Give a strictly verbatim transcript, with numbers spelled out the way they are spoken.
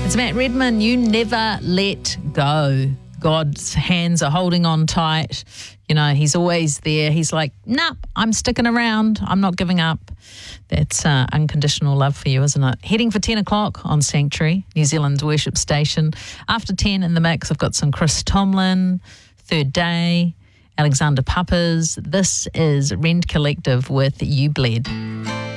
It's Matt Redman. You never let go. God's hands are holding on tight. You know, he's always there. He's like, nah, I'm sticking around. I'm not giving up. That's uh, unconditional love for you, isn't it? Heading for ten o'clock on Sanctuary, New Zealand's worship station. After ten in the mix, I've got some Chris Tomlin, Third Day, Alexander Puppers. This is Rend Collective with You Bled.